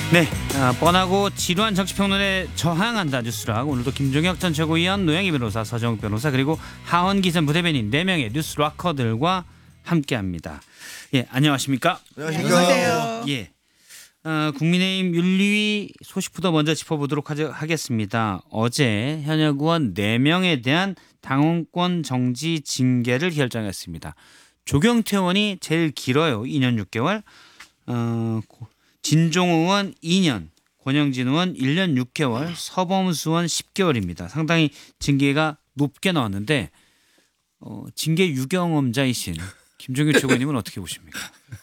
네, 뻔하고 지루한 정치평론에 저항한다 뉴스락. 오늘도 김종혁 전 최고위원, 노영희 변호사, 서정욱 변호사 그리고 하원 기선 부대변인 4명의 뉴스락커들과 함께합니다. 예, 안녕하십니까? 안녕하세요. 예, 국민의힘 윤리위 소식부터 먼저 짚어보도록 하겠습니다. 어제 현역 의원 4명에 대한 당원권 정지 징계를 결정했습니다. 조경태 의원이 제일 길어요. 2년 6개월. 진종호 의원 2년, 권영진 의원 1년 6개월, 서범수 의원 10개월입니다. 상당히 징계가 높게 나왔는데 징계 유경험자이신 김종규 최고님은 어떻게 보십니까?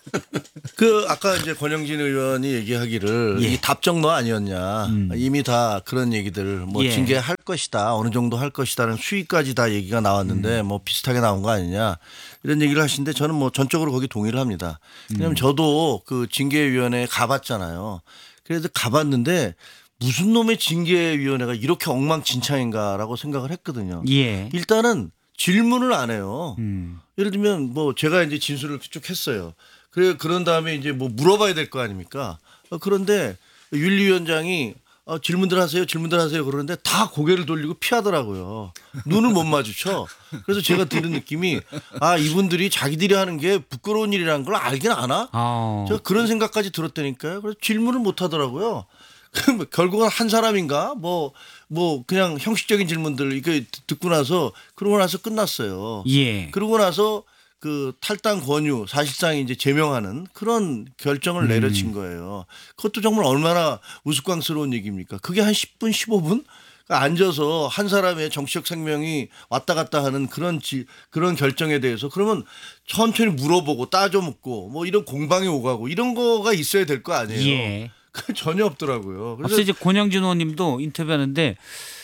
아까 이제 권영진 의원이 얘기하기를 예. 이 답정너 아니었냐. 이미 다 그런 얘기들 뭐 예. 징계할 것이다. 어느 정도 할 것이다는 수위까지 다 얘기가 나왔는데 뭐 비슷하게 나온 거 아니냐. 이런 얘기를 하시는데 저는 뭐 전적으로 거기 동의를 합니다. 왜냐하면 저도 그 징계위원회에 가봤잖아요. 그래서 가봤는데 무슨 놈의 징계위원회가 이렇게 엉망진창인가라고 생각을 했거든요. 예. 일단은 질문을 안 해요. 예를 들면 뭐 제가 이제 진술을 쭉 했어요. 그런 다음에 이제 뭐 물어봐야 될 거 아닙니까? 그런데 윤리위원장이 질문들 하세요 그러는데 다 고개를 돌리고 피하더라고요. 눈을 못 마주쳐. 그래서 제가 들은 느낌이 이분들이 자기들이 하는 게 부끄러운 일이라는 걸 알긴 아나? 제가 그런 생각까지 들었다니까요. 그래서 질문을 못 하더라고요. 결국은 한 사람인가? 뭐 그냥 형식적인 질문들 이렇게 듣고 나서 그러고 나서 끝났어요. 예. 그러고 나서 그 탈당 권유 사실상 이제 제명하는 그런 결정을 내려진 거예요. 그것도 정말 얼마나 우스꽝스러운 얘기입니까? 그게 한 10분 15분? 앉아서 한 사람의 정치적 생명이 왔다 갔다 하는 그런 결정에 대해서 그러면 천천히 물어보고 따져묻고 뭐 이런 공방이 오가고 이런 거가 있어야 될 거 아니에요. 예. 그 전혀 없더라고요. 그래서 앞서 이제 권영진 의원님도 인터뷰하는데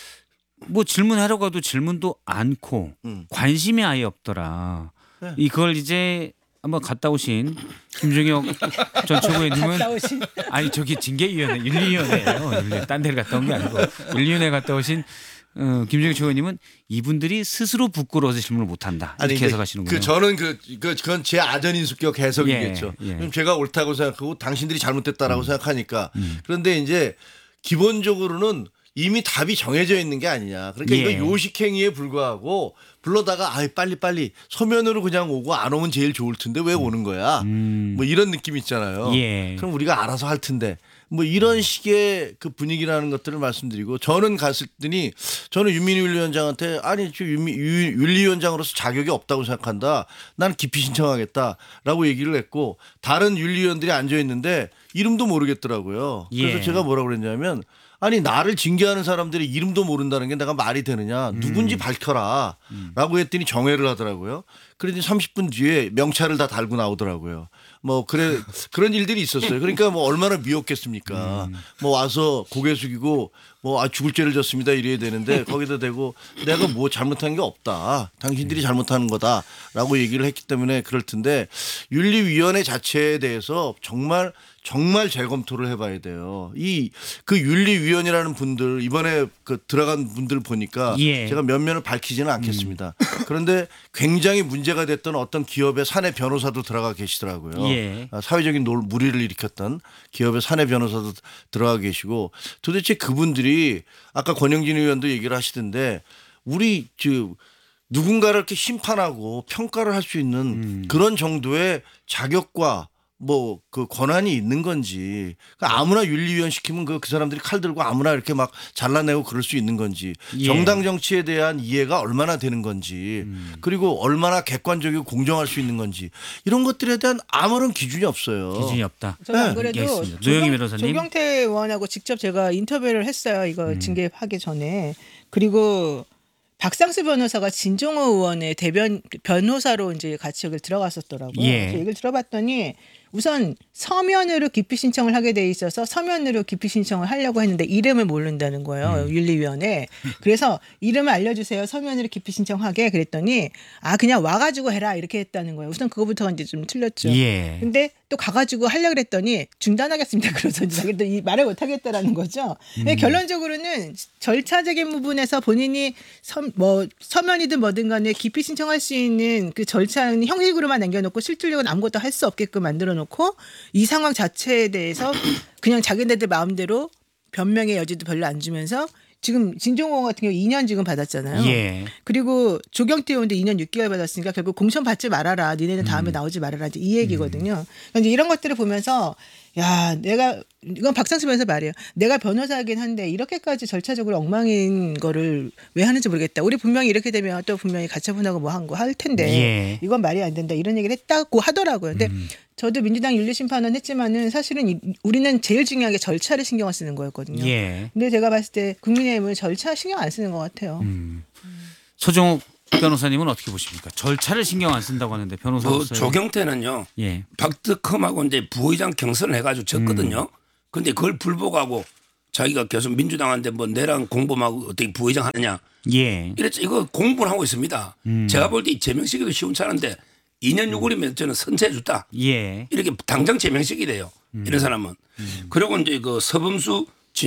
뭐 질문하려고 해도 질문도 않고 관심이 아예 없더라. 네. 이걸 이제 한번 갔다 오신 김종혁 전 최고위원님은 아니 저기 징계위원회 윤리위원회예요. 딴 데를 갔다 온 게 아니고 윤리위원회 갔다 오신 김종혁 최고위원님은 이분들이 스스로 부끄러워서 질문을 못한다 이렇게 해석하시는군요. 저는 그건 제 아전인수격 해석이겠죠. 예. 그럼 제가 옳다고 생각하고 당신들이 잘못됐다라고 생각하니까 그런데 이제 기본적으로는 이미 답이 정해져 있는 게 아니냐. 그러니까 예. 이거 요식행위에 불과하고 불러다가 빨리 서면으로 그냥 오고 안 오면 제일 좋을 텐데 왜 오는 거야. 뭐 이런 느낌 있잖아요. 예. 그럼 우리가 알아서 할 텐데 뭐 이런 식의 그 분위기라는 것들을 말씀드리고 저는 갔을 때니 저는 윤민희 윤리위원장한테 윤리위원장으로서 자격이 없다고 생각한다. 나는 기피 신청하겠다라고 얘기를 했고 다른 윤리위원들이 앉아 있는데 이름도 모르겠더라고요. 그래서 예. 제가 뭐라고 그랬냐면 나를 징계하는 사람들의 이름도 모른다는 게 내가 말이 되느냐. 누군지 밝혀라. 라고 했더니 정회를 하더라고요. 그러더니 30분 뒤에 명찰을 다 달고 나오더라고요. 뭐 그런 일들이 있었어요. 그러니까 뭐 얼마나 미웠겠습니까. 뭐 와서 고개 숙이고 뭐 죽을 죄를 졌습니다 이래야 되는데 거기다 대고 내가 뭐 잘못한 게 없다. 당신들이 잘못하는 거다라고 얘기를 했기 때문에 그럴 텐데 윤리위원회 자체에 대해서 정말 재검토를 해봐야 돼요. 그 윤리위원이라는 분들 이번에 들어간 분들 보니까 예. 제가 면면을 밝히지는 않겠습니다. 그런데 굉장히 문제가 됐던 어떤 기업의 사내 변호사도 들어가 계시더라고요. 예. 사회적인 무리를 일으켰던 기업의 사내 변호사도 들어가 계시고 도대체 그분들이 아까 권영진 의원도 얘기를 하시던데 우리 누군가를 이렇게 심판하고 평가를 할 수 있는 그런 정도의 자격과 뭐 그 권한이 있는 건지 그러니까 아무나 윤리위원 시키면 그 사람들이 칼 들고 아무나 이렇게 막 잘라내고 그럴 수 있는 건지 예. 정당 정치에 대한 이해가 얼마나 되는 건지 그리고 얼마나 객관적이고 공정할 수 있는 건지 이런 것들에 대한 아무런 기준이 없어요. 기준이 없다. 저는 안 네. 그래도 알겠습니다. 노영희 변호사님. 조경태 의원하고 직접 제가 인터뷰를 했어요. 이거 징계하기 전에. 그리고 박상수 변호사가 진종호 의원의 변호사로 이제 같이 여기 들어갔었더라고요. 예. 그래서 얘기를 들어봤더니 우선 서면으로 기피 신청을 하게 돼 있어서 서면으로 기피 신청을 하려고 했는데 이름을 모른다는 거예요. 윤리위원회. 그래서 이름을 알려주세요. 서면으로 기피 신청하게 그랬더니 그냥 와가지고 해라 이렇게 했다는 거예요. 우선 그거부터가 이제 좀 틀렸죠. 예. 근데 또 가가지고 하려고 그랬더니 중단하겠습니다. 그래서 자기도 이 말을 못 하겠다라는 거죠. 근데 결론적으로는 절차적인 부분에서 본인이 서면이든 뭐든 간에 기피 신청할 수 있는 그 절차는 형식으로만 남겨놓고 실질적으로는 아무것도 할 수 없게끔 만들어 집어넣고 이 상황 자체에 대해서 그냥 자기네들 마음대로 변명의 여지도 별로 안 주면서 지금 진종호 같은 경우 2년 지금 받았잖아요. 예. 그리고 조경태 의원도 2년 6개월 받았으니까 결국 공천 받지 말아라. 니네는 다음에 나오지 말아라. 이제 이 얘기거든요. 그러니까 이제 이런 것들을 보면서 야, 이건 박상수 변호사 말이에요. 내가 변호사이긴 한데 이렇게까지 절차적으로 엉망인 거를 왜 하는지 모르겠다. 우리 분명히 이렇게 되면 또 분명히 가처분하고 뭐 한 거 할 텐데 예. 이건 말이 안 된다. 이런 얘기를 했다고 하더라고요. 근데 저도 민주당 윤리심판원 했지만은 사실은 우리는 제일 중요한 게 절차를 신경을 쓰는 거였거든요. 예. 근데 제가 봤을 때 국민의힘은 절차 신경 안 쓰는 것 같아요. 서정욱 변호사님은 어떻게 보십니까? 절차를 신경 안 쓴다고 하는데 변호사로서 조경태는요. 예. 박덕흠하고 이제 부의장 경선을 해가지고 졌거든요. 근데 그걸 불복하고 자기가 계속 민주당한테 뭐 내랑 공범하고 어떻게 부의장 하느냐. 예. 이랬죠. 이거 공부를 하고 있습니다. 제가 볼 때 이 제명시키도 시원찮은데 2년 6월이면 저는 선처해 줬다. 예. 이렇게 당장 제명시키 돼요. 이런 사람은. 그리고 이제 그 서범수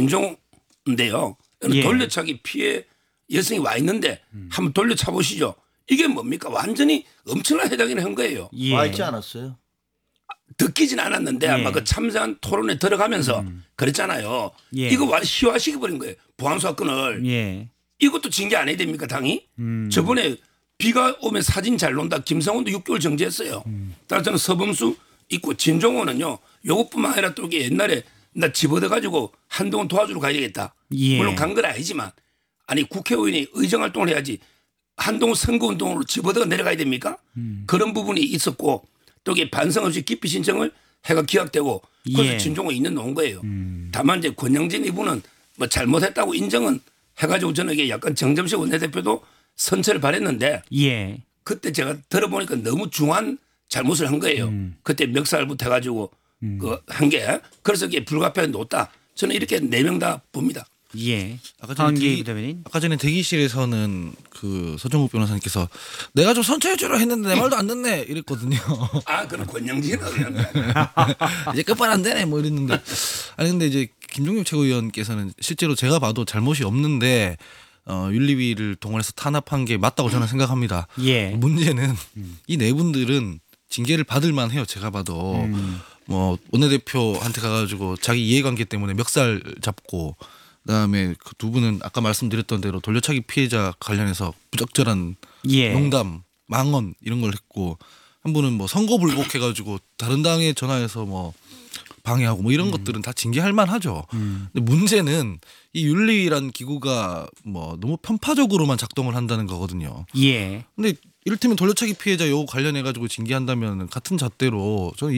진종인데요. 예. 돌려차기 피해 여성이 와 있는데 한번 돌려차 보시죠. 이게 뭡니까? 완전히 엄청난 해당을 한 거예요. 예. 와 있지 않았어요. 듣기진 않았는데 예. 아마 그 참사한 토론에 들어가면서 그랬잖아요. 예. 이거 완전 희화시켜 버린 거예요. 보안수사건을. 예. 이것도 징계 안 해야 됩니까 당이? 저번에 비가 오면 사진 잘 논다. 김성훈도 6개월 정지했어요. 따라서 저는 서범수 있고 진종호는요. 요것뿐만 아니라 또 이게 옛날에 나 집어넣어가지고 한동훈 도와주러 가야 되겠다. 예. 물론 간 건 아니지만 아니 국회의원이 의정활동을 해야지 한동훈 선거운동으로 집어넣어 내려가야 됩니까? 그런 부분이 있었고 또 이게 반성 없이 기피 신청을 해가 기각되고 그래서 예. 진종호 있는 놓은 거예요. 다만 이제 권영진 이분은 뭐 잘못했다고 인정은 해가지고 저는 이게 약간 정점식 원내대표도 선처를 발했는데 예. 그때 제가 들어보니까 너무 중한 잘못을 한 거예요. 그때 멱살부터 해가지고 그 한 게 그래서 이게 불가피하게 놓았다. 저는 이렇게 4명 다 봅니다. 예. 아까 전에 한기 대기- 대변인. 아까 전에 대기실에서는 그 서정욱 변호사님께서 내가 좀 선처해주려 했는데 내 말도 안 듣네 이랬거든요. 아, 그럼 권영진 의원. 이제 끝발 안 되네 뭐 이랬는데 아니 근데 이제 김종국 최고위원께서는 실제로 제가 봐도 잘못이 없는데 윤리위를 동원해서 탄압한 게 맞다고 저는 생각합니다. 예. 문제는 이 네 분들은 징계를 받을 만해요. 제가 봐도 뭐 원내대표한테 가가지고 자기 이해관계 때문에 멱살 잡고 그다음에 그 두 분은 아까 말씀드렸던 대로 돌려차기 피해자 관련해서 부적절한 예. 농담, 망언 이런 걸 했고 한 분은 뭐 선거 불복해가지고 다른 당에 전화해서 뭐 방해하고 뭐 이런 것들은 다 징계할 만하죠. 근데 문제는 이 윤리위란 기구가 뭐 너무 편파적으로만 작동을 한다는 거거든요. 예. 근데 이를테면 돌려차기 피해자 요 관련해 가지고 징계한다면 같은 잣대로 저는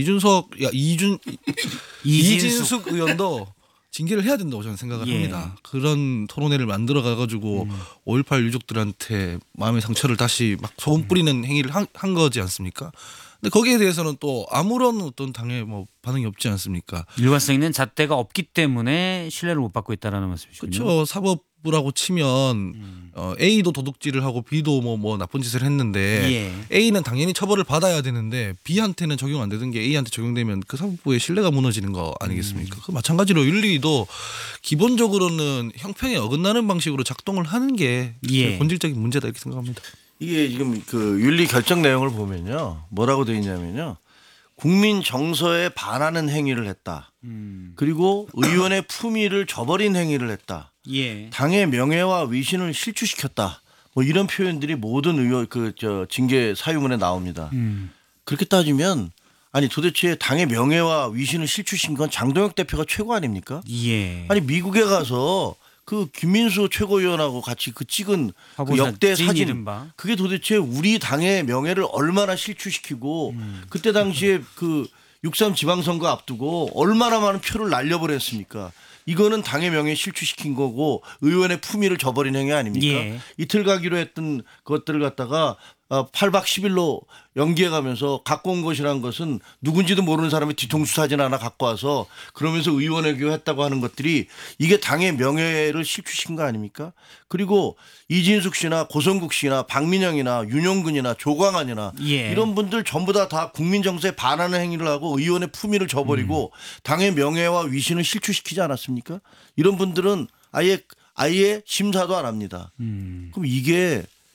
이진숙 의원도 징계를 해야 된다고 저는 생각을 예. 합니다. 그런 토론회를 만들어 가지고 5.18 유족들한테 마음의 상처를 다시 막 소금 뿌리는 행위를 한 거지 않습니까? 근데 거기에 대해서는 또 아무런 어떤 당의 뭐 반응이 없지 않습니까? 일관성 있는 잣대가 없기 때문에 신뢰를 못 받고 있다라는 말씀이시군요. 그렇죠. 사법부라고 치면 A도 도둑질을 하고 B도 뭐 나쁜 짓을 했는데 예. A는 당연히 처벌을 받아야 되는데 B한테는 적용 안 되던 게 A한테 적용되면 그 사법부의 신뢰가 무너지는 거 아니겠습니까? 그 마찬가지로 윤리도 기본적으로는 형평에 어긋나는 방식으로 작동을 하는 게 예. 본질적인 문제다 이렇게 생각합니다. 이게 지금 그 윤리 결정 내용을 보면요. 뭐라고 되어 있냐면요. 국민 정서에 반하는 행위를 했다. 그리고 의원의 품위를 저버린 행위를 했다. 예. 당의 명예와 위신을 실추시켰다. 뭐 이런 표현들이 모든 의원 징계 사유문에 나옵니다. 그렇게 따지면 아니 도대체 당의 명예와 위신을 실추신 건 장동혁 대표가 최고 아닙니까? 예. 아니 미국에 가서 그 김민수 최고위원하고 같이 그 찍은 그 화보사 역대 찐 사진 이른바. 그게 도대체 우리 당의 명예를 얼마나 실추시키고 그때 당시에 그 6.3 지방선거 앞두고 얼마나 많은 표를 날려버렸습니까? 이거는 당의 명예 실추시킨 거고 의원의 품위를 저버린 행위 아닙니까? 예. 이틀 가기로 했던 것들을 갖다가 8박 10일로 연기해 가면서 갖고 온 것이라는 것은 누군지도 모르는 사람이 뒤통수 사진 하나 갖고 와서 그러면서 의원회교 했다고 하는 것들이 이게 당의 명예를 실추시킨 거 아닙니까? 그리고 이진숙 씨나 고성국 씨나 박민영이나 윤용근이나 조광안이나 예. 이런 분들 전부 다 국민 정서에 반하는 행위를 하고 의원의 품위를 저버리고 당의 명예와 위신을 실추시키지 않았습니까? 이런 분들은 아예 심사도 안 합니다. 그럼 이게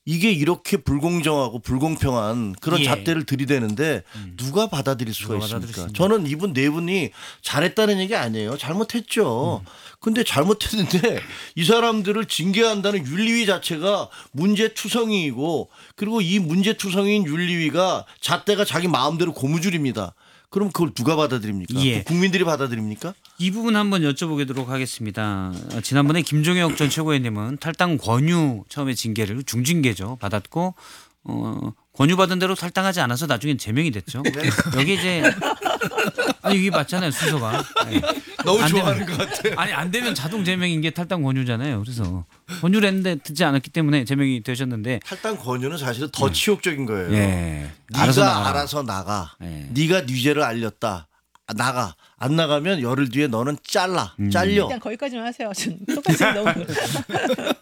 이게 이렇게 불공정하고 불공평한 그런 예. 잣대를 들이대는데 누가 받아들일 수가 누가 있습니까? 받아들일 수 저는 이분 네 분이 잘했다는 얘기 아니에요. 잘못했죠. 근데 잘못했는데 이 사람들을 징계한다는 윤리위 자체가 문제투성이이고 그리고 이 문제투성이인 윤리위가 잣대가 자기 마음대로 고무줄입니다. 그럼 그걸 누가 받아들입니까? 예. 국민들이 받아들입니까? 이 부분 한번 여쭤보도록 하겠습니다. 지난번에 김종혁 전 최고위원님은 탈당 권유 처음에 징계를 중징계죠 받았고 권유 받은 대로 탈당하지 않아서 나중엔 제명이 됐죠. 여기 이제 아니 이게 맞잖아요 순서가. 네. 너무 안 좋아하는 되면- 것 같아요. 아니 안 되면 자동 제명인 게 탈당 권유잖아요. 그래서 권유를 했는데 듣지 않았기 때문에 제명이 되셨는데 탈당 권유는 사실은 더 치욕적인 거예요. 예. 네가 알아서 나가라. 알아서 나가. 예. 네가 뉘제를 알렸다. 나가. 안 나가면 열흘 뒤에 너는 잘라. 잘려. 일단 거기까지만 하세요. 전 똑같이 너무